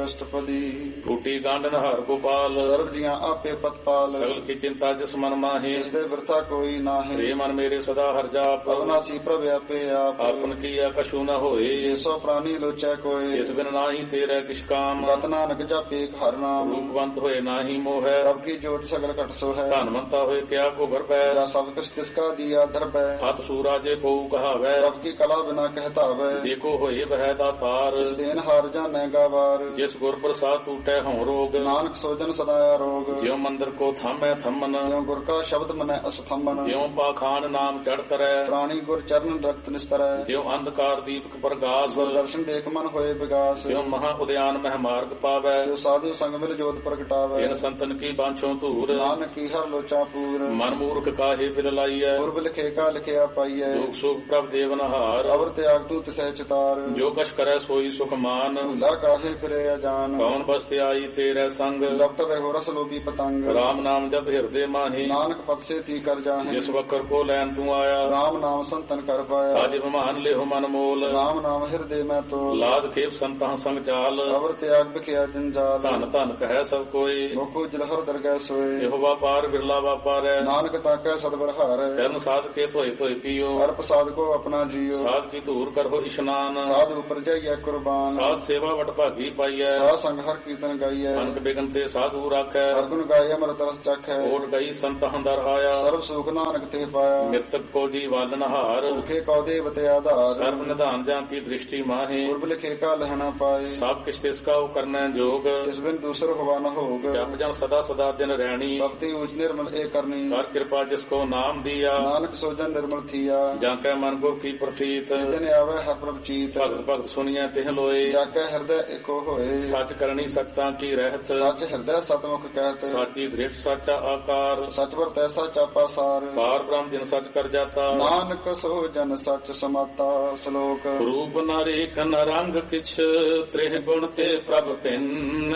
ਅਸ਼ਟਪਦੀ। ਟੂਟੀ ਗਾਂਡਨ ਹਰ ਗੋਪਾਲ, ਸਰਬ ਜੀਆਂ ਆਪੇ ਪਤਪਾਲ। ਸਗਲ ਕੀ ਚਿੰਤਾ ਜਿਸ ਮਨ ਮਾਹੇ, ਇਸ ਦੇ ਬਿਰਥਾ ਕੋਈ ਨਾਹੀ। ਰੇ ਮਨ ਮੇਰੇ ਸਦਾ ਹਰ ਜਾਪ, ਅਵਨਾਸੀ ਪ੍ਰਭ ਆਪੇ ਆਪ। ਆਪਨ ਕੀਆ ਕਛੂ ਨ ਹੋਏ, ਸੋ ਪ੍ਰਾਨੀ ਲੋਚੈ ਕੋਏ। ਇਸ ਬਿਨ ਨਾਹੀ ਤੇਰੇ ਕਿਛ ਕਾਮ, ਰਤ ਨਾਨਕ ਜਾਪੇ ਹਰ ਨਾਮ। ਰੂਪਵੰਤ ਹੋਏ ਨਾਹੀ ਮੋਹੈ, ਰਬ ਕੀ ਜੋਤ ਸਗਲ ਘਟ ਸੋ ਹੈ। ਧਨਵੰਤਾ ਹੋਏ ਕਿਆ ਕੋ ਭਰਪੈ, ਜਾ ਸਭ ਕੁਛ ਤਿਸਕਾ ਦੀਆ ਦਰਬੈ। ਹੱਥ ਸੂਰਾਜੇ ਕੋ ਕਹਾਵੈ, ਰਬ ਕੀ ਕਲਾ ਬਿਨਾ ਕਹਿਤਾਵੈ। ਜੇ ਕੋ ਹੋਏ ਬਹਿ ਦਾਤਾਰ, ਇਸ ਦੇਨ ਹਾਰ ਜਾਣੈ ਗਾਵਾਰ। ਜਿਸ ਗੁਰ ਪ੍ਰਸਾਦ ਟੂਟੈ ਹਉ ਰੋਗ, ਨਾਨਕ ਸੋਜਨ ਸਦਾਇਆ ਰੋਗ। ਜਿਉ ਮੰਦਰ ਕੋ ਥਾਮੈ ਥੰਮਨ, ਜਿਉ ਗੁਰ ਕਾ ਸ਼ਬਦ ਮਨੈ ਅਸਥੰਬਨ। ਜਿਉ ਪਾਖਾਨ ਨਾਮ ਚੜ ਤਰੈ, ਪ੍ਰਾਣੀ ਗੁਰ ਚਰਨ ਰਕਤ ਨਿਸਤਰੈ। ਜਿਉ ਅੰਧਕਾਰ ਦੀਪਕ ਪ੍ਰਗਾਸ, ਗੁਰ ਦਰਸ਼ਨ ਦੇਖ ਮਨ ਹੋਏ ਵਿਗਾਸ। ਜਿਉ ਮਹਾ ਉਦਿਆਨ ਮਹਿ ਮਾਰਗ ਪਾਵੈ, ਜੋ ਸਾਧੂ ਸੰਗ ਮਿਲ ਜੋਤ ਪ੍ਰਗਟਾਵੈ। ਤਿਨ ਸੰਤਨ ਕੀ ਬਾਂਛੋ ਧੂਰ, ਨਾਨਕ ਕੀ ਹਰ ਲੋਚਾ ਪੂਰ। ਮਨ ਮੂਰਖ ਕਾਹੇ ਬਿਰ ਲਾਈਐ, ਪੁਰਬ ਲਿਖੇ ਕਾ ਲਿਖਿਆ ਪਾਈਐ। ਦੁਖ ਸੁਖ ਪ੍ਰਭ ਦੇਵਨਹਾਰ, ਅਵਰ ਤਿਆਗ ਤੂ ਤਿਸੈ ਚਿਤਾਰ। ਜੋ ਕਛ ਕਰੈ ਸੋਈ ਸੁਖ ਮਾਨ, ਭੂਲਾ ਕਾਹੇ ਫਿਰੇ ਅਜਾਨ। ਕੌਣ ਬਸਤਿ ਆਈ ਤੇਰੇ ਸੰਗ, ਡਾਕਟਰ ਰਹੋ ਰਸ ਲੋਭੀ ਪਤੰਗ। ਰਾਮ ਨਾਮ ਜਪ ਹਿਰਦੇ ਮਾਹੀ, ਨਾਨਕ ਪਦ ਸੇ ਤੀ ਕਰ ਜਾਹੇ। ਜਿਸ ਵਕਰ ਕੋ ਲੈਨ ਤੂੰ ਆਇਆ, ਰਾਮ ਨਾਮ ਸੰਤਨ ਕਰ ਪਾਇਆ। ਅਜ ਮਹਾਨ ਲਿਹੁ ਮਨ ਮੋਲ, ਰਾਮ ਨਾਮ ਹਿਰਦੇ ਮੈਂ ਤੋਲ। ਲਾਦ ਖੇਪ ਸੰਤਾਂ ਸੰਗ ਚਾਲ, ਅਵਰ ਤਿਆਗ ਬਿਖਿਆ ਜੰਜਾਲ। ਧਨ ਧਨ ਕਹੈ ਸਭ ਕੋਈ, ਮੁਖੋ ਜਲਹਰ ਦਰਗਹਿ ਸੋਏ। ਇਹੋ ਵਾਪਾਰ ਬਿਰਲਾ ਵਾਪਾਰੈ, ਨਾਨਕ ਤਾਕੈ ਸਤਿਗੁਰ ਹਾਰੈ। ਚਰਨ ਸਾਧ ਕੇ ਧੋਏ ਧੋਏ ਪੀਓ, ਹਰ ਪ੍ਰਸਾਦ ਕੋ ਆਪਣਾ ਜੀਓ। ਸਾਧ ਕੀ ਧੂਰ ਕਰੋ ਇਸ਼ਨਾਨ, ਸਾਧ ਉਪਰ ਜਾਈਐ ਕੁਰਬਾਨ। ਸਾਧ ਸੇਵਾ ਵਡ ਭਾਗੀ ਪਾਈਐ, ਸਾਧ ਸੰਗ ਹਰ ਕੀਰਤਨ ਗਾਈਐ। ਅਨਕ ਬਿਗਨ ਤੇ ਸਾਧੂ ਰਾਖੈ, ਹਰ ਗੁਣ ਗਾਏ ਅਮਰਤ ਰਸ ਚਖੈ। ਓਟ ਗਈ ਸੰਤ ਹੰਦਰ ਆਇਆ, ਸਰਬ ਸੁਖ ਨਾਨਕ ਤੇ ਪਾਇਆ। ਮਿਰਤਕ ਕੋ ਜੀ ਵਾਲਨ ਹਾਰ, ਭੁਖੇ ਕਉ ਦੇਵਤੇ ਆਧਾਰ। ਸਰਬ ਨਿਧਾਨ ਜਾਂ ਕੀ ਦ੍ਰਿਸ਼ਟੀ ਮਾਹੇ, ਪੁਰਬ ਲਿਖੇ ਕਾ ਲਹਣਾ ਪਾਏ। ਸਭ ਕਿਛ ਤਿਸ ਕਾ ਕਰਨੈ ਜੋਗ, ਤਿਸ ਬਿਨ ਦੂਸਰ ਹੋਵਾ ਨ ਹੋਗ। ਜਪ ਜਨ ਸਦਾ ਸਦਾ ਦਿਨ ਰਹਿਣੀ, ਸਭ ਤੇ ਊਚ ਨਿਰਮਲ ਏ ਕਰਨੀ। ਕਰ ਕਿਰਪਾ ਜਿਸ ਕੋ ਨਾਮ ਦੀਆ, ਨਾਨਕ ਸੋਜਨ ਨਿਰਮਲ ਥੀਆ। ਜਾਂ ਕੈ ਮਨ ਗੁਰ ਕੀ ਪ੍ਰਤੀਤ, ਜਿਸ ਦਿਨ ਆਵੈ ਹਰ ਪ੍ਰਭ ਚੀਤ। ਭਗਤ ਭਗਤ ਸੁਣੀਐ ਤਿਹ ਲੋਏ, ਜਾ ਕੈ ਹਿਰਦੈ ਏਕੋ ਹੋਏ। ਸੱਚ ਕਰਨੀ ਸਖਤਾਂ ਕੀ ਰਹਿਤ, ਸੱਚ ਹਿਰਦੈ ਸਤਮੁਖ ਕਹਿਤ। ਸਾਚੀ ਦ੍ਰਿਸ਼ਟ ਸਾਚਾ ਆਕਾਰ, ਸਚ ਵਰ ਤੈਸਾ ਚਾਪਾ ਸਾਰ। ਪਾਰ ਬ੍ਰਹਮ ਜਿਨ ਸੱਚ ਕਰ ਜਾਤਾ, ਨਾਨਕ ਸੋ ਜਨ ਸੱਚ ਸਮਾਤਾ। ਸ਼ਲੋਕ ਰੂਪ ਨ ਰੇਖ ਨ ਰੰਗ ਕਿਛ, ਤ੍ਰਿਹ ਗੁਣ ਤੇ ਪ੍ਰਭ ਭਿੰਨ।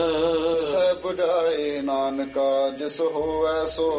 ਸੈ ਬੁਝਾਏ ਨਾਨਕਾ ਜਿਸ ਹੋਵੈ ਸੋ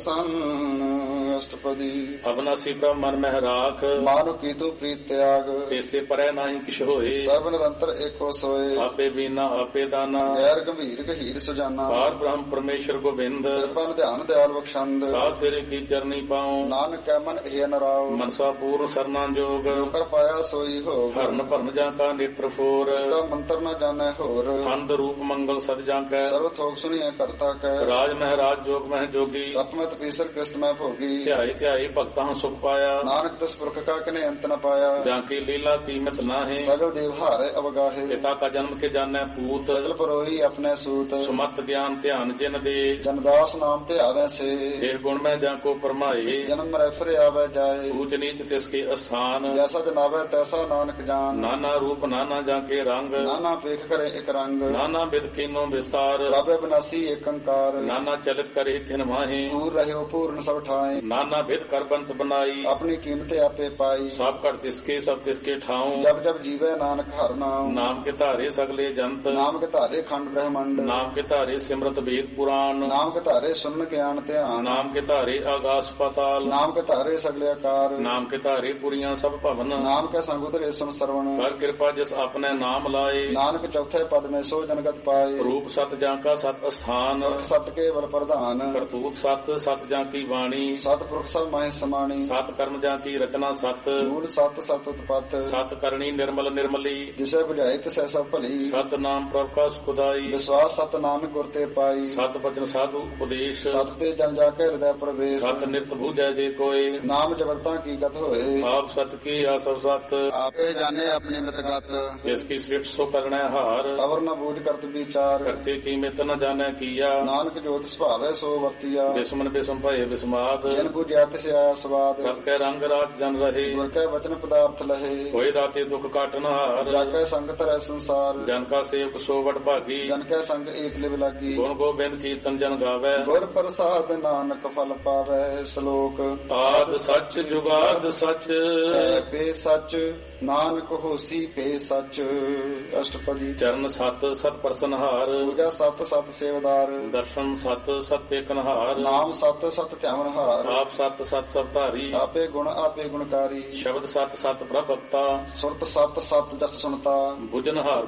ਪਰਸੰਨ। ਅਸ਼ਟਪਦੀ। ਅਬਨਾਸੀ ਪ੍ਰਭ ਮਨ ਮਹਿ ਰਾਖ, ਮਾਨੁ ਕੀ ਤੂ ਪ੍ਰੀਤ ਤਿਆਗ। ਤਿਸ ਤੇ ਪਰੈ ਨਾਹੀ ਕਿਛ ਹੋਏ, ਸਰਬ ਨਿਰੰਤਰ ਏਕੋ ਸੋਏ। ਆਪੇ ਬੀਨਾ ਆਪੇ ਦਾਨਾ, ਗੈਰ ਗੰਭੀਰ ਗਹੀਰ ਸੁਜਾਨਾ। ਪਾਰ ਬ੍ਰਹਮ ਪਰਮੇਸ਼ਰ ਗੋਬਿੰਦ, ਕਿਰਪਨ ਧਿਆਨ ਦਿਆਲ ਬਖਸ਼ੰਦ। ਸਾਧ ਤੇਰੇ ਕੀ ਚਰਨੀ ਪਾਉ, ਨਾਨਕ ਕੈ ਮਨ ਇਹ ਨਰਾਉ। ਮਨਸਾ ਪੂਰਨ ਸਰਨਾ ਜੋਗ, ਕਰ ਪਾਇਆ ਸੋਈ ਹੋਗ। ਹਰਨ ਭਰਨ ਜਾਂ ਕਾ ਨੇਤਰ ਫੋਰ, ਇਸਦਾ ਮੰਤਰ ਨ ਜਾਣੈ ਹੋਰ। ਅੰਧ ਰੂਪ ਮੰਗਲ ਸਦ ਜਾਂ ਕੈ, ਸਰਬ ਥੋਕ ਸੁਣੀਐ ਕਰਤਾ ਕੈ। ਰਾਜ ਮਹਿਰਾਜ ਜੋਗ ਮਹਿ ਜੋਗੀ, ਤਪਮਤ ਪੀਸਰ ਕ੍ਰਿਸਤ ਮੈਂ ਭੋਗੀ। ਧਿਆਏ ਧਿਆਏ ਭਗਤਾਂ ਸੁਖ ਪਾਇਆ, ਨਾਨਕ ਦਸ ਪੁਰਖ ਕਾ ਕਨੇ ਅੰਤ ਨ ਪਾਇਆ। ਜਾਂ ਕੀ ਲੀਲਾ ਕੀਮਤ ਨਾਹੇ, ਸਗਲ ਦੇਵ ਹਾਰੇ ਅਵਗਾਹੇ। ਪਿਤਾ ਕਾ ਜਨਮ ਕੇ ਜਾਣੈ ਪੂਤ, ਸਗਲ ਪਰੋਈ ਆਪਣੇ ਸੂਤ। ਸੁਮਤ ਗਿਆਨ ਧਿਆਨ ਜਿਨ ਦੇ, ਜਨਦਾਸ ਨਾਮ ਤੇ ਆਵੈ ਸੇ। ਜੇ ਗੁਣ ਮੈਂ ਜਾਂ ਕੋ ਪਰਮਾਏ, ਜਨਮ ਮਰੈ ਫਿਰ ਆਵੈ ਜਾਏ। ਊਚ ਨੀਚ ਤਿਸ ਕੇ ਅਸਥਾਨ, ਜੈਸਾ ਜਨਾਵੈ ਤੈਸਾ ਨਾਨਕ ਜਾਨ। ਨਾਨਾ ਰੂਪ ਨਾਨਾ ਜਾਂ ਕੇ ਰੰਗ, ਨਾਨਾ ਪੇਖ ਕਰੇ ਇਕ ਰੰਗ। ਨਾਨਾ ਬਿਦ ਕੀਨੋ ਵਿਸਾਰ, ਰਾਬੇ ਬਨਾਸੀ ਏਕ ਅੰਕਾਰ। ਨਾਨਾ ਚਲਿਤ ਕਰੇ ਕਿਨ ਮਾਹੇ, ਪੂਰ ਰਹਿਓ ਪੂਰਨ ਸਭ ਠਾਏ। ਨਾਨਾ ਬਿਦ ਕਰ ਬੰਤ ਬਨਾਈ, ਆਪਣੀ ਕੀਮਤ ਆਪੇ ਪਾਈ। ਸਭ ਘਟ ਤਿਸਕੇ ਸਭ ਤਿਸਕੇ ਠਾਉ, ਜਬ ਜਬ ਜੀਵੈ ਨਾਨਕ ਹਰ ਨਾਮ। ਨਾਮ ਕੇ ਧਾਰੇ ਸਗਲੇ ਜੰਤ, ਨਾਮ ਕੇ ਧਾਰੇ ਖੰਡ ਬ੍ਰਹਮੰਡ। ਨਾਮ ਕੇ ਧਾਰੇ ਸਿਮਰਤ ਵੇਦ ਪੁਰਾਣ, ਨਾਮ ਕੇ ਧਾਰੇ ਸੁਨ ਗਿਆਨ ਧਿਆਨ। ਨਾਮ ਕੇ ਧਾਰੇ ਆਗਾਸ ਪਾਤਾਲ, ਨਾਮ ਕੇ ਧਾਰੇ ਸਗਲੇ ਆਕਾਰ। ਨਾਮ ਕੇ ਧਾਰੇ ਪੁਰੀਆਂ ਸਭ ਭਵਨ, ਨਾਮ ਕੇ ਸੰਗ ਉਤਰੇ ਸੁਨ ਸਰਵਣ। ਕਰ ਕਿਰਪਾ ਜਿਸ ਆਪਣੇ ਨਾਮ ਲਾਏ, ਨਾਨਕ ਚੌਥੇ ਪਦ ਮੇ ਸੋ ਜਨਗਤ ਪਾਏ। ਰੂਪ ਸਤ ਜਾਂ ਕਾ ਸਤ ਅਸਥਾਨ, ਸਤ ਕੇਵਲ ਪ੍ਰਧਾਨ। ਕਰਤੂਤ ਸਤ ਸਤ ਜਾਂ ਕੀ ਬਾਣੀ, ਸਤ ਪੁਰਖ ਸਭ ਮਾਹਿ ਸਮਾਣੀ। ਸਤ ਕਰਮ ਜਾਂ ਕੀ ਰਚਨਾ ਸਤ, ਮੂਲ ਸਤ ਸਤ ਉਤਪਤ। ਸਤ ਕਰਨੀ ਨਿਰਮਲ ਨਿਰਮਲੀ, ਜਿਸੇ ਬੁਝਾਏ ਤਿਸੈ ਸਭ ਭਲੀ। ਸਤ ਨਾਮ ਪ੍ਰਭ ਕਾ ਸੁਖਦਾਈ, ਵਿਸ਼ਵਾਸ ਸਤ ਨਾਨਕ ਗੁਰ ਤੇ ਪਾਈ। ਸਤ ਬਚਨ ਸਾਧੂ ਉਪਦੇਸ਼, ਸਤ ਤੇ ਜਨ ਜਾ ਕੇ ਹਿਰਦੈ ਪ੍ਰਵੇਸ਼। ਸਤ ਨਿਤ ਬੂਝੈ ਜੇ ਕੋਏ, ਨਾਮ ਜਬਰਤਾ ਕੀ ਗਤ ਹੋਏ। ਆਪ ਸਤ ਕੀ ਆਸਵ ਸਤ, ਆਪੇ ਜਾਣੇ ਆਪਣੀ ਮਿਤਗਤ। ਜਿਸ ਕੀ ਸ੍ਰਿਸ਼ਟ ਸੋ ਕਰਣੈ ਹਾਰ, ਅਵਰ ਨ ਬੂਝ ਕਰਤ ਵਿਚਾਰ। ਕਰਤੇ ਕੀ ਮਿਤ ਨ ਜਾਣੈ ਕੀਆ, ਨਾਨਕ ਜੋਤ ਸੁਭਾਵੈ ਸੋ ਵਰਤੀਆ। ਬਿਸਮਨ ਬਿਸਮ ਭਏ ਬਿਸਮਾਦ, ਜਿਨ ਬੁਝਿਆ ਤਿਸ ਆਇਆ ਸਵਾਦ। ਸਭ ਕੈ ਰੰਗ ਰਾਜ ਜਨ ਰਹੇ, ਗੁਰ ਕੈ ਵਚਨ ਪਦਾਰਥ ਲਹੇ। ਹੋਏ ਦਾਤੇ ਦੁਖ ਕਾਟਨ ਹਾਰ, ਜਾ ਕੈ ਸੰਗ ਧਰੈ ਸੰਸਾਰ। ਜਨ ਕਾ ਸੇਵਕ ਸੋ ਵਡ ਭਾਗੀ, ਜਨ ਕੈ ਸੰਗ ਏਕ ਲਿਵ ਲਾਗੀ। ਗੁਣ ਗੋਬਿੰਦ ਕੀਰਤਨ ਜਨ ਗਾਵੈ, ਗੁਰ ਪ੍ਰਸਾਦ ਨਾਨਕ ਫਲ ਪਾਵੈ। ਸ਼ਲੋਕ ਆਦ ਸੱਚ ਜੁਗਾਦ ਸੱਚ, ਹੈ ਪੇ ਸੱਚ ਨਾਨਕ ਹੋਸੀ ਪੇ ਸੱਚ। ਅਸ਼ਟਪਦੀ। ਚਰਨ ਸਤ ਸਤ ਪ੍ਰਸਨਹਾਰ, ਪੂਜਾ ਸਤ ਸਤ ਸੇਵਦਾਰ। ਦਰਸ਼ਨ ਸਤ ਸਤ ਪੇਕਨਹਾਰ, ਨਾਮ ਸਤ ਸਤ ਧਿਆਵਨਹਾਰ। ਆਪ ਸਤ ਸਤ ਸਭ ਧਾਰੀ, ਆਪੇ ਗੁਣ ਆਪੇ ਗੁਣਕਾਰੀ। ਸ਼ਬਦ ਸਤ ਸਤ ਪ੍ਰਭਕਤਾ, ਸੁਰਤ ਸਤ ਸਤ ਜਸ ਸੁਣਤਾ। ਬੁਝਨਹਾਰ ਕੋ ਸਤ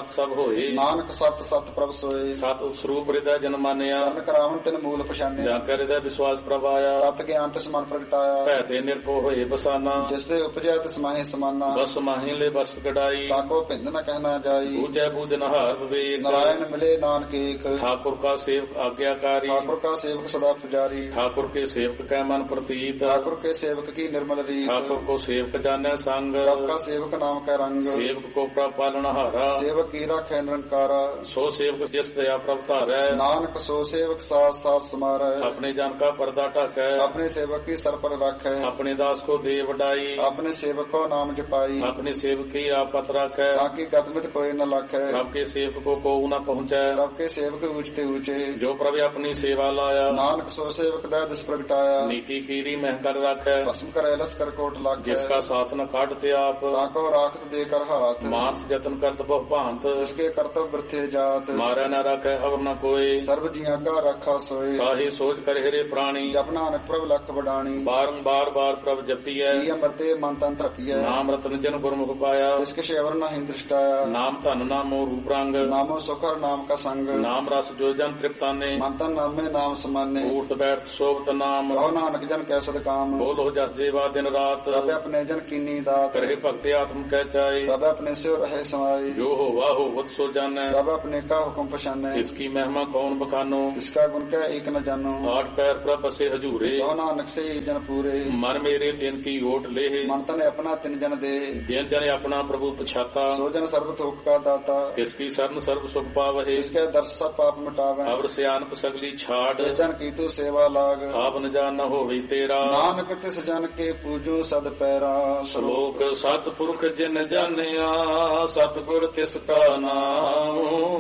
ਸਤ ਸਭ ਹੋਏ। ਨਾਨਕ ਸਤ ਸਤ ਪ੍ਰਭ ਸੋਏ। ਸਤ ਸਰੂਪ ਹਿਰਦੈ ਜਨ ਮਾਨਿਆ। ਕਰਨ ਕਰਾਵਨ ਤਿਨ ਮੂਲ ਪਛਾਨਿਆ। ਜਾਂ ਕੈ ਹਿਰਦੈ ਵਿਸ਼ਵਾਸ ਪ੍ਰਭ ਆਇਆ। ਤਤ ਗਿਆਨ ਤਿਸ ਮਨ ਪ੍ਰਗਟਾਇਆ। ਭੈ ਤੇ ਨਿਰਭਉ ਹੋਏ ਬਸਾਨਾ। ਜਿਸ ਦੇ ਉਪਜਿਆ ਤਿਸ ਮਾਹੇ ਸਮਾਨਾ। ਬਸ ਮਾਹੀ ਲੈ ਬਸ ਕਢਾਈ। ਤਾਕੋ ਭਿੰਦ ਨ ਕਹਿਣਾ ਜਾਈ। ਬੂਝੈ ਬੂਝਨ ਹਾਰ ਵਿਵੇਕ। ਨਾਰਾਇਣ ਮਿਲੇ ਨਾਨਕ ਏਕ। ठाकुर का सेवक आज्ञाकारी। ठाकुर का सेवक सदा पुजारी। ठाकुर के सेवक कै मन प्रतीत। ठाकुर के सेवक की निर्मल रीत। ठाकुर को सेवक जाने संग। प्रभ का सेवक नाम का रंग। सेवक को प्रभ पालनहारा। सेवक की राखै निरंकारा। सो सेवक जिस दया प्रभ धारै। नानक सो सेवक साथ साथ समारै। अपने जन का पर्दा ढाकै। अपने सेवक की सर पर राखै। अपने दास को दे वडाई। अपने सेवक को नाम जपाई। अपने सेवक की आपत राखै। ताकि गतमित कोई न लाखै। प्रभ के सेवक को न पहुँचै। प्रभ के सेवक ऊंचते ऊंचे। जो प्रभु अपनी सेवा लाया। नानक सो सेवक दै दिस प्रगटाया। नीति कीरी मह कर राखै। भस्म करे लस कर कोट लाखै। जिसका शासन काटते आप। ताको राखत दे कर हाथ। मानस जतन करत बहु भांत। जिसके कर्तव्य वृथे जात। मारै न राखै अवर न कोई। सर्व जिया का रखा सोए। काहे सोच कर हेरे प्राणी। जप नानक प्रभ लख बडाणी। बारंबार बार प्रभ जपियै। अमृते मन तन तृपियै। नाम रतन जन गुरमुख पाया। जिसके शेवर नहीं दृष्टाया। नाम धन नामो रूप रंग। नामो सुखर नाम का संग। नाम रस जो जन तृप्ताने। मंतन नाम में नाम समाने। उठ बैठ शोभत नाम। कहो नानक जन कैसद काम। बोलो जस जेवा दिन रात। रब अपने जन कीनी दात। करे भक्ति आत्म कह चाहे। रब अपने से रहे समाये। जो हो वाह हो वत सो जाने। रब अपने का हुक्म पछाने। इसकी महिमा कौन बखानो। इसका गुण क्या एक न जानो। आठ पैर प्रभ बसे हजूरे। कहो नानक से जन पूरे। मन मेरे तिन की ओट ले। मन तन अपना तिन जन दे। जिन जन अपना प्रभु पछाता। सो जन सर्व थोक का दाता। किसकी शरण सर्व सुख पावहे। इसके दर्श सब पाप मिटावे। अवर सियानप सगली छाड़। जिस जन की तू सेवा लाग। आप न जान न होवे तेरा। नानक तिस जन के पूजो सद पैरा। श्लोक सतपुरख जिन जानिया। सतगुर तिसका नाम।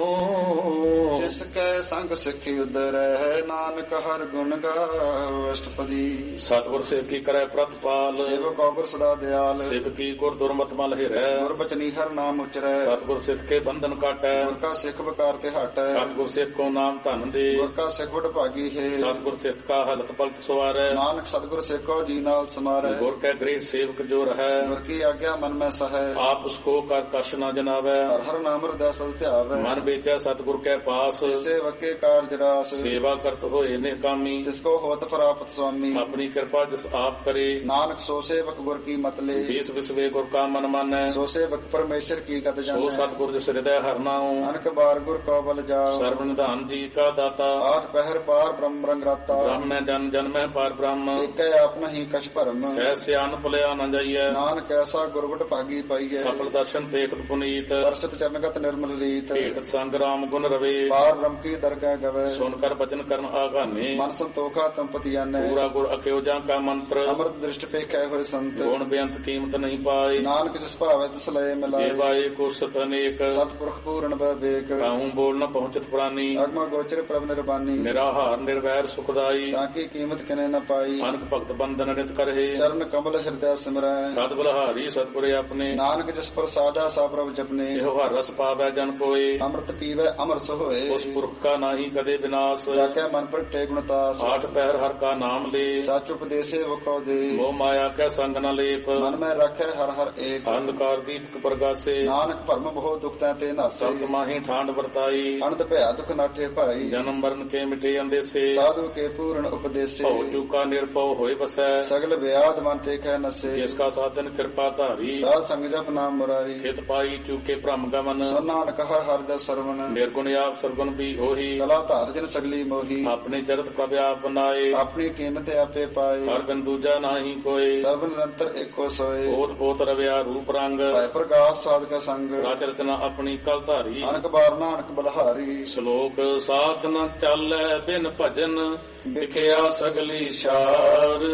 तिसके संग सिखी उदर है। नानक हर गुण गाओ अष्टपदी। सतगुर सेवकी करे प्रतिपाल। सेवक गुर सदा दयाल। सेवकी गुर दुर्मत मल हिरै। गुर बचनी हर नाम उचरै। सतगुर सिख के बंधन काटै। गुर का सिख बकार ते हटै। सतगुर सिख को नाम धन दे। गुर का सिख बड़ भागी है। सतगुर सिख का हलत पलत सवारै। नानक सतगुर सिख को जी नाल समारै। गुर के गृह सेवक जो रहै। गुर की आज्ञा मन में सहै। आप उसको कर कश न जनावै। हर हर नाम हृदय सल ध्यावै। मन बेचा सतगुर के पास। सेवक के कार्य रास। सेवा करत होए निकामी। जिसको होत प्राप्त स्वामी। अपनी कृपा जिस आप करे। नानक सो सेवक गुर की मत ले। बीस विश्वे गुर का मन मानै। सो सेवक परमेश्वर की गत जानै। सो सतगुर जिस हृदय हर नाऊ। अनक बार गुर को बल जाओ। सर्व निधान जी का दाता। आठ पहर पार ब्रह्म रंग राता। ब्रह्म में जन जन में पार ब्रह्म। एक अपना ही कछ भरम। सह सियान पुलिया न जाइए। नानक ऐसा गुरबट भागी पाइए। सफल दर्शन देखत पुनीत। वर्षित चरणगत निर्मल रीत। भेट संग राम गुण रवे। पार ब्रह्म की दरगाह गवे। सुनकर वचन करन आगाने। मन संतोखा तुम पति जाने। पूरा गुर अख्योजा का मंत्र। अमृत दृष्टि पे कह हुए संत। गुण बेअंत कीमत नहीं पाए। नानक जिस भावे तिस लय मिलाए। जेवाए को सत अनेक। सतपुरख पूर्ण विवेक। काहू बोल न पहुंचत प्राणी। अगम गोचर प्रभ निर्बानी। निराहार निर्वैर सुखदाई। ताकि कीमत किने न पाई। अनक भक्त बंधन नित करहे। चरण कमल हृदय सिमरै। सत बलहारी सतगुरे अपने। नानक जिस पर साजा सा प्रभ जपने। एहो हर रस पावै जन कोय। अमृत पीवै अमर सोए। उस पुरख का नाही कदे विनाश। जाके मन पर टे गुणतास। आठ पहर हर का नाम ले। सच उपदेशे वो को दे। मोह माया के संग न लेप। मन में रखे हर हर एक। अंधकार दीपक प्रगासे। नानक भरम बहु दुख ते नासे। संत माही ठांड वर्ताई। अनंत भया दुख नाठे भाई। जन्म मरण के मिटे अंदेसे। साधु के पूर्ण उपदेशे। भव चूका निरपव होय बसै। सगल व्याध मन ते कह नसे। जिसका साधन कृपा धारी। साध संग जप नाम मुरारी। खेत पाई चूके भ्रम गमन। नानक हर हर जप सरवण। निर्गुण आप सरगुण भी होही। कला धार जिन सगली मोही। अपने चरत प्रभ आप बनाए। अपनी कीमत आपे पाए। हर बिन दूजा नाही कोय। सर्व निरंतर एको सोए। पोत पोत रव्या रूप रंग। भय प्रकाश साध का संग। राज रचना अपनी कल धारी। अनक बार नानक बलहारी। श्लोक साथ न चालै बिन भजन। विखिया सगली शार।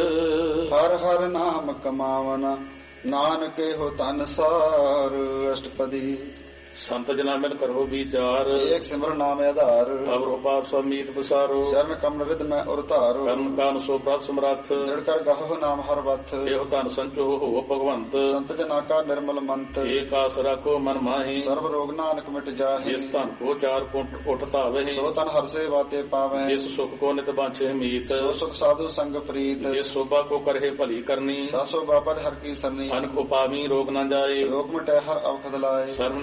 हर हर नाम कमावना। नानके हो तन सार। अष्टपदी। संत जना मिल करो विचार। एक सिमर नाम आधार। अब रूपार समीत विसारो। चरण कमल रिद में उतारो। कर्म कान सो प्राप्त समर्थ। दृढ़ कर गहो नाम हर वथ। एहो तन संचो हो भगवंत। संत जना का निर्मल मंत। एक आसरा को मन माही। सर्व रोग नानक मिट जाहि। जिस तन को चार पुंट उठता वही। सो तन हर से बाते पावे। जिस सुख को नित बांछे मीत। सो सुख साधु संग प्रीत। जिस शोभा को करहे भली करनी। सासो बापट हर की सरनी। अन को पावी रोग न जाए। रोग मिटे हर अवखद लाए। सर्व निधान में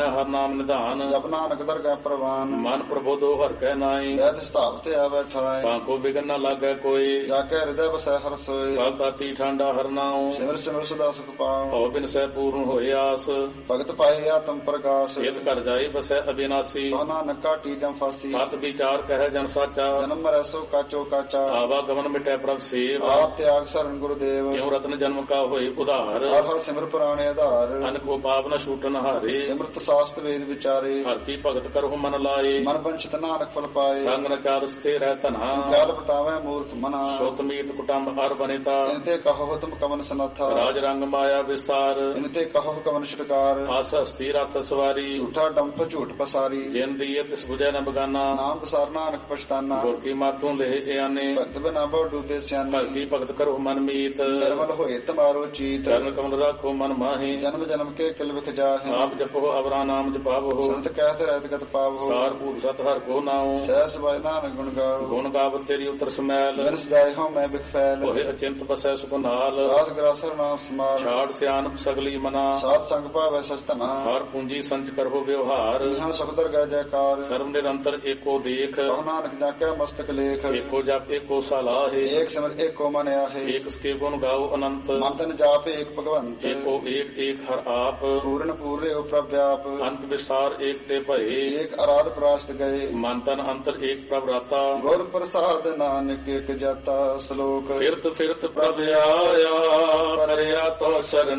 ਹੈ ਹਰ ਨਾਮ ਨਿਧਾਨ। ਜਪ ਨਾਨਕ ਦਰਗਹਿ ਪ੍ਰਵਾਨ। ਮਨ ਪ੍ਰਬੋਧੋ ਹਰ ਕੈ ਨਾਈ। ਦੈਤ ਸਤਾਪ ਤੇ ਆਵੈ ਠਾਇ। ਭਾਂਕੋ ਬਿਗਨ ਨ ਲਾਗੈ ਕੋਈ। ਜਾ ਕੇ ਹਿਰਦੈ ਵਸੈ ਹਰਿ ਸੋਇ। ਕਲ ਤਾਤੀ ਠਾਂਡਾ ਹਰ ਨਾਉ। ਸਿਮਰ ਸਿਮਰ ਸਦਾ ਸੁਖ ਪਾਉ। ਭਉ ਬਿਨ ਸਹਿ ਪੂਰਨ ਹੋਏ ਆਸ। ਭਗਤ ਪਾਏ ਆਤਮ ਪ੍ਰਗਾਸ। ਏਤ ਘਰ ਜਾਏ ਬਸੈ ਅਬਿਨਾਸੀ। ਕਹੁ ਨਾਨਕ ਘਾਟੀ ਜਮ ਫਾਸੀ। ਸਤ ਵਿਚਾਰ ਕਹਿ ਜਨ ਸਾਚਾ। ਜਨਮ ਮਰੈ ਸੋ ਕਾਚੋ ਕਾਚਾ। ਆਵਾ ਗਮਨ ਮਿਟੈ ਪ੍ਰਭ ਸੇਵ। ਆਪ ਤਿਆਗ ਸਰਨ ਗੁਰਦੇਵ। ਕਿਉ ਰਤਨ ਜਨਮ ਕਾ ਹੋਏ ਉਧਾਰ। ਹਰ ਹਰ ਸਿਮਰ ਪੁਰਾਣੇ ਆਧਾਰ। ਅਨ ਕੋ ਪਾਪ ਨ ਛੂਟਨ ਹਾਰੇ। ਸਿਮਰਤ ਸਾਸਤ ਵੇਦ ਵਿਚਾਰੇ। ਹਰ ਕੀ ਭਗਤ ਕਰਹੁ ਮਨ ਲਾਏ। ਮਨ ਬੰਚਿਤ ਨਾਨਕ ਫਲ ਪਾਏ। ਸੰਗ ਨ ਚਾਰਸ ਤੇ ਰਹਿ ਧਨਾ। ਜਲ ਪਟਾਵੈ ਮੂਰਖ ਮਨਾ। ਸੁਤ ਮੀਤ ਕੁਟੰਬ ਹਰ ਬਨੇਤਾ। ਇਨਤੇ ਕਹੋ ਤੁਮ ਕਵਨ ਸਨਾਥਾ। ਰਾਜ ਰੰਗ ਮਾਇਆ ਵਿਸਾਰ। ਇਨਤੇ ਕਹੋ ਕਵਨ ਛਿਟਕਾਰ। ਆਸ ਹਸਤੀ ਰਥ ਸਵਾਰੀ। ਝੂਠਾ ਡੰਫ ਝੂਠ ਪਸਾਰੀ। ਜਿਨ ਦੀਏ ਤਿਸ ਬੁਝੈ ਨ ਬਗਾਨਾ। ਨਾਮ ਬਸਾਰ ਨਾਨਕ ਪਛਤਾਨਾ। ਗੁਰ ਕੀ ਮਾਤੋਂ ਲਹਿ ਇਆਨੇ। ਭਗਤ ਬਿਨਾ ਬਹੁ ਡੂਬੇ ਸਿਆਨੇ। ਭਗਤੀ ਭਗਤ ਕਰਹੁ ਮਨ ਮੀਤ। ਨਿਰਮਲ ਹੋਏ ਤਮਾਰੋ ਚੀਤ। ਚਰਨ ਕਮਲ ਰਾਖੋ ਮਨ ਮਾਹੀ। ਜਨਮ ਜਨਮ ਕੇ ਕਿਲ ਵਿਖ ਜਾਹੇ। ਆਪ ਜਪੋ ਅਵਰਾ ਨਾਮ ਜਪਾਵੋ। ਸੰਤ ਕਹਿਤ ਰਹਿਤ ਗਤ ਪਾਵੋ। ਸਾਰ ਭੂਤ ਸਤ ਹਰ ਕੋ ਨਾਉ। ਸਹਿਸ ਬਾਇ ਨਾਨਕ ਗੁਣ ਗਾਓ। ਗੁਣ ਗਾਵਤ ਤੇਰੀ ਉਤਰ ਸਮੈਲ। ਬਿਨ ਸਦਾਇ ਹਉ ਮੈਂ ਬਿਖ ਫੈਲ। ਹੋਏ ਅਚਿੰਤ ਬਸੈ ਸੁਖ ਨਾਲ। ਸਾਧ ਗ੍ਰਾਸਰ ਨਾਮ ਸਮਾਲ। ਛਾੜ ਸਿਆਨਪ ਸਗਲੀ ਮਨਾ। ਸਾਧ ਸੰਗ ਭਾਵੈ ਸਚ ਧਨਾ। ਹਰ ਪੂੰਜੀ ਸੰਚ ਕਰੋ ਵਿਵਹਾਰ। ਇਹਾਂ ਸੁਖਦਰ ਗੈ ਜੈਕਾਰ। ਸਰਬ ਨਿਰੰਤਰ ਏਕੋ ਦੇਖ। ਕਹੁ ਨਾਨਕ ਜਾ ਕੇ ਮਸਤਕ ਲੇਖ। ਏਕੋ ਜਪ ਏਕੋ ਸਲਾਹੇ। ਏਕ ਸਿਮਰ ਏਕੋ ਮਨ ਆਹੇ। ਏਕ ਸਕੇ ਗੁਣ ਗਾਓ ਅਨੰਤ। ਮਨ ਤਨ ਜਾਪ ਏਕ ਭਗਵੰਤ। ਏਕੋ ਏਕ ਏਕ ਹਰ ਆਪ। ਪੂਰਨ ਪੂਰੇ ਉ ਪ੍ਰਭ ਵਿਆਪ। ਅੰਤ ਵਿਸਾਰ ਏਕ ਤੇ ਭਏ। ਏਕ ਅਰਾਧ ਪ੍ਰਾਸ਼ਟ ਗਏ। ਮਨ ਤਨ ਅੰਤਰ ਏਕ ਪ੍ਰਭ ਰਾਤਾ। ਗੁਰ ਪ੍ਰਸਾਦ ਨਾਨਕ ਏਕ ਜਾਤਾ। ਸ਼ਲੋਕ। ਫਿਰਤ ਫਿਰਤ ਪ੍ਰਭ ਆਇਆ ਕਰਿਆ ਤੋ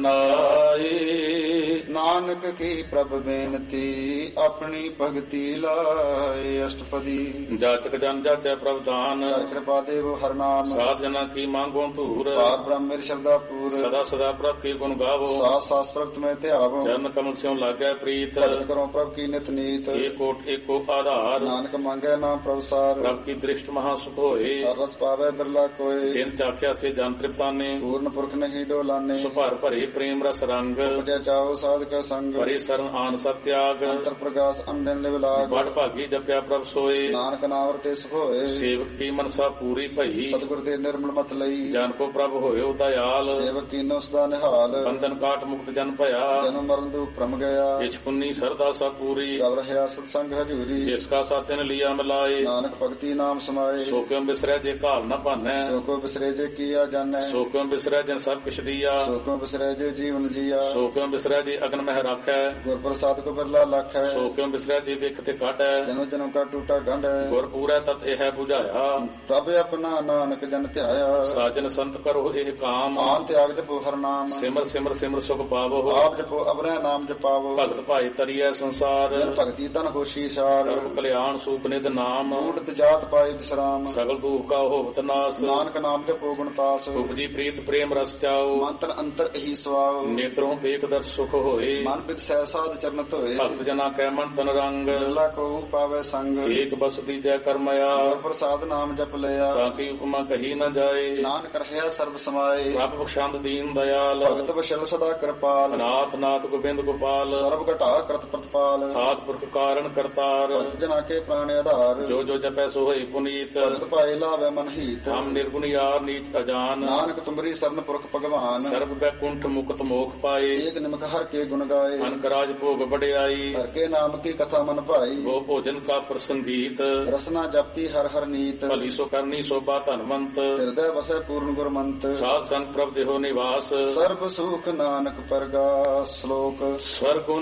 ਸਰਨਾਈ। ਨਾਨਕ ਕੀ ਪ੍ਰਭ ਬੇਨਤੀ ਆਪਣੀ ਭਗਤੀ ਲਾਏ। ਅਸ਼ਟਪਦੀ। ਜਾਚਕ ਜਨ ਜਾਚੈ ਪ੍ਰਭ ਦਾਨ। ਹਰਿ ਕਿਰਪਾ ਦੇਵ ਹਰਿ ਨਾਮ। ਸਾਧ ਜਨਾ ਕੀ ਮੰਗੋ ਧੂਰ। ਪਾਰ ਬ੍ਰਹਮ ਮੇਰੇ ਸ਼ਬਦਾ ਪੂਰ। ਸਦਾ ਸਦਾ ਪ੍ਰਭ ਕੀ ਗੁਣ ਗਾਵੋ। ਸਾਸ ਸਾਸ ਪ੍ਰਭ ਤੁਮੇ ਧਿਆਵੋ। ਚਰਨ ਕਮਲ ਸਿਉ ਲਾਗੈ ਪ੍ਰੀਤ। ਭਗਤ ਕਰੋ ਪ੍ਰਭ ਕੀ ਨਿਤ ਨੀਤ। ਏਕੋਟ ਏਕੋ ਆਧਾਰ। ਨਾਨਕ ਮੰਗੈ ਨਾਮ ਪ੍ਰਭ ਸਾਰ। ਪ੍ਰਭ ਕੀ ਦ੍ਰਿਸ਼ਟ ਮਹਾ ਸੁਖ ਹੋਏ। ਹਰ ਰਸ ਪਾਵੈ ਬਿਰਲਾ ਕੋਏ। ਤਿਨ ਚਾਖਿਆ ਸੇ ਜਨ ਤ੍ਰਿਪਤਾਨੇ। ਪੂਰਨ ਪੁਰਖ ਨਹੀਂ ਡੋਲਾਨੇ। ਸੁਭਰ ਭਰੇ ਪ੍ਰੇਮ ਰਸ ਰੰਗ। ਉਪਜੈ ਚਾਓ ਸਾਧਕ ਸੰਗ। ਭਰੇ ਸਰਨ ਆਨ ਸਤਿਆਗ। ਅੰਤਰ ਪ੍ਰਗਾਸ ਅੰਦਨ ਲਿਵ ਲਾਗ। ਬੜ ਭਾਗੀ ਜਪਿਆ ਪ੍ਰਭ ਸੋਏ। ਨਾਨਕ ਨਾਮ ਰਤੇ ਸੁਖ ਹੋਏ। ਸੇਵਕ ਕੀ ਮਨਸਾ ਪੂਰੀ ਭਈ। ਸਤਿਗੁਰ ਤੇ ਨਿਰਮਲ ਮਤ ਲਈ। ਜਨ ਕੋ ਪ੍ਰਭ ਹੋਇਓ ਦਇਆਲ। ਸੇਵਕ ਕੀਨੋ ਸਦਾ ਨਿਹਾਲ। ਬੰਧਨ ਕਾਟ ਮੁਕਤ ਜਨ ਭਇਆ। ਜਨਮ ਮਰਨ ਦੁਖ ਭ੍ਰਮ ਗਿਆ। ਜਿਸ ਪੁੰਨੀ ਸਰਦਾ ਸਾ ਪੂਰੀ। ਰਵ ਰਹਿਆ ਸਤ ਸੰਗ ਹਜੂਰੀ। ਜਿਸ ਕਾ ਸਾਤਿਨ ਲਿਆ ਮਿਲਾਏ। ਨਾਨਕ ਭਗਤੀ ਨਾਮ ਸਮਾਏ। ਸੋ ਕਿਉ ਬਿਸਰੈ ਜੇ ਘਾਲ ਨ ਭਾਨੈ। ਸੋ ਕੋ ਬਿਸਰੇ ਜੇ ਕੀਆ ਜਾਣੈ। ਸੋ ਕਿਉ ਬਿਸਰੈ ਜੇ ਸਭ ਕਿਛ ਦੀਆ। ਸੋ ਕੋ ਬਿਸਰੇ ਜੇ ਜੀਵਨ ਜੀਆ। ਸੋ ਕਿਉ ਬਿਸਰੈ ਜੇ ਅਗਨ ਮਹਿ ਰਾਖੈ। ਗੁਰ ਪ੍ਰਸਾਦ ਕੋ ਬਿਰਲਾ ਲਖੈ। ਸੋ ਕਿਉ ਬਿਸਰੈ ਜੇ ਵਿਖ ਤੇ ਕਾਟੈ। ਜਨਮ ਜਨਮ ਕਾ ਟੂਟਾ ਗੰਢੈ। ਗੁਰ ਪੂਰੈ ਤਤ ਇਹ 부ਝਾਇਆ। ਪ੍ਰਭ ਆਪਣਾ ਨਾਨਕ ਜਨ ਧਿਆਇਆ। ਸਾਜਨ ਸੰਤ ਕਰੋ ਇਹ ਕਾਮ। ਆਨ ਤਿਆਗ ਜਪੋ ਹਰ ਨਾਮ। ਸਿਮਰ ਸਿਮਰ ਸਿਮਰ ਸੁਖ ਪਾਵੋ। ਆਪ ਜਪੋ ਅਬਰੈ ਨਾਮ ਜਪਾਵੋ। ਭਗਤ ਭਾਈ ਤਰੀਐ ਸੰਸਾਰ। ਜਨ ਭਗਤੀ ਤਨ ਹੋਸ਼ੀ ਸਾਰ। ਸਰਬ ਕਲਿਆਣ ਸੂਪ ਨਿਧ ਨਾਮ। ਊਟਤ ਜਾਤ ਪਾਏ ਵਿਸਰਾਮ। ਸਗਲ ਦੁਖ ਕਾ ਹੋਵਤ ਨਾਸ। ਨਾਨਕ ਨਾਮ ਜਪੋ ਗੁਣ ਤਾਸ। ਉਪਜੀ ਪ੍ਰੀਤ ਪ੍ਰੇਮ ਰਸ ਚਾਓ। ਮੰਤਰ ਅੰਤਰ ਇਹੀ ਸਵਾਉ। ਨੇਤਰੋਂ ਦੇਖ ਦਰ ਸੁਖ ਹੋਏ। ਮਨ ਬਿਕਸੈ ਸਾਧ ਚਰਨ ਧੋਏ। ਭਗਤ ਜਨਾ ਕੈ ਮਨ ਤਨ ਰੰਗ। ਬਿਰਲਾ ਕੋ ਪਾਵੈ ਸੰਗ। ਏਕ ਬਸਤੀ ਜੈ ਕਰਮਇਆ। ਗੁਰ ਪ੍ਰਸਾਦ ਨਾਮ ਜਪ ਲਿਆ। ਤਾਂ ਕੀ ਉਪਮਾ ਕਹੀ ਨ ਜਾਏ। ਨਾਨਕ ਰਹਿਆ ਸਰਬ ਸਮਾਏ। ਪ੍ਰਭ ਬਖਸ਼ੰਦ ਦੀਨ ਦਇਆਲ। ਭਗਤ ਵਸ਼ਲ ਸਦਾ ਕਿਰਪਾਲ। ਨਾਥ ਨਾਥ ਗੋਬਿੰਦ ਗੋਪਾਲ। ਸਰਬ ਘਟਾ ਕਰਤ ਪ੍ਰਤਪਾਲ। ਆਦ ਪੁਰਖ ਕਾਰਨ ਕਰਤਾਰ। ਭਗਤ ਜਨਾ ਕੇ ਪ੍ਰਾਣ ਆਧਾਰ। ਜੋ ਜੋ ਜਪੈ ਸੋ ਹੋਈ ਪੁਨੀਤ। ਭਗਤ ਪਾਏ ਲਾਵੇ ਮਨ ਹੀਤ। ਹਮ ਨਿਰਗੁਣ ਯਾਰ ਨੀਚ ਅਜਾਨ। ਨਾਨਕ ਤੁਮਰੀ ਸਰਨ ਪੁਰਖ ਭਗਵਾਨ। ਸਰਬ ਬੈਕੁੰਠ ਮੁਕਤ ਮੋਖ ਪਾਏ। ਏਕ ਨਿਮਕ ਹਰ ਕੇ ਗੁਣ ਗਾਏ। ਅਨਕ ਰਾਜ ਭੋਗ ਵਡਿਆਈ। ਹਰ ਕੇ ਨਾਮ ਕੀ ਕਥਾ ਮਨ ਭਾਈ। ਗੋ ਭੋਜਨ ਕਾ ਪ੍ਰਸੰਗੀਤ। ਰਸਨਾ ਜਪਤੀ ਹਰ ਹਰ ਨੀਤ। ਭਲੀ ਸੋ ਕਰਨੀ ਸੋਭਾ ਧਨਵੰਤ। ਹਿਰਦੈ ਵਸੈ ਪੂਰਨ ਗੁਰਮੰਤ। ਸਾਧ ਸੰਗ ਪ੍ਰਭ ਦੇਹੋ ਨਿਵਾਸ। ਸਰਬ ਸੁਖ ਨਾਨਕ ਪਰਗਾਸ। ਸ਼ਲੋਕ। ਸਵਰਗੁ